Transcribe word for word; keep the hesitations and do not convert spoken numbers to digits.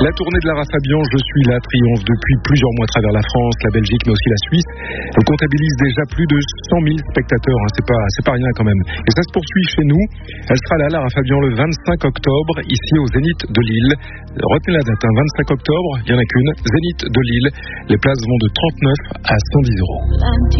La tournée de Lara Fabian, Je suis là, triomphe depuis plusieurs mois à travers la France, la Belgique, mais aussi la Suisse. Elle comptabilise déjà plus de cent mille spectateurs, hein. c'est pas, c'est pas rien quand même. Et ça se poursuit chez nous. Elle sera là, Lara Fabian, le vingt-cinq octobre, ici au Zénith de Lille. Retenez la date, hein, vingt-cinq octobre, il n'y en a qu'une, Zénith de Lille. Les places vont de trente-neuf à cent dix euros.